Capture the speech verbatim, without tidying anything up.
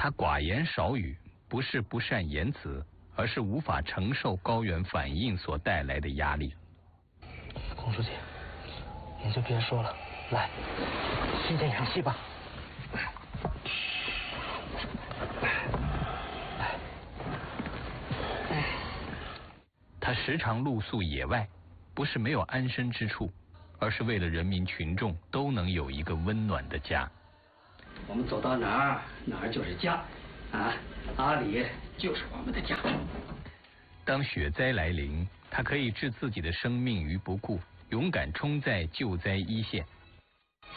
他寡言少语，不是不善言辞，而是无法承受高原反应所带来的压力。 龚书记，你就别说了，来，吸点氧气吧。 他时常露宿野外，不是没有安身之处，而是为了人民群众都能有一个温暖的家。 我们走到哪儿，哪儿就是家，啊，阿里就是我们的家。 当雪灾来临，他可以置自己的生命于不顾，勇敢冲在救灾一线。